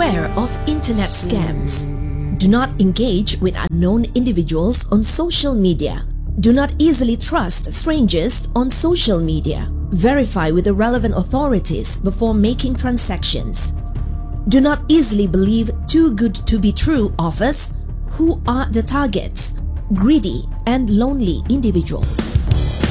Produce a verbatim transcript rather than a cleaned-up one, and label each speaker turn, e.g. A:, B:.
A: Beware of internet scams. Do not engage with unknown individuals on social media. Do not easily trust strangers on social media. Verify with the relevant authorities before making transactions. Do not easily believe too good to be true offers. Who are the targets? Greedy and lonely individuals.